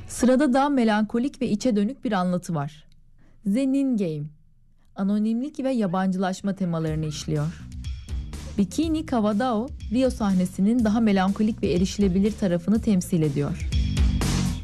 Sırada daha melankolik ve içe dönük bir anlatı var. The Nin Game, anonimlik ve yabancılaşma temalarını işliyor. Bikini Cavadão, Rio sahnesinin daha melankolik ve erişilebilir tarafını temsil ediyor.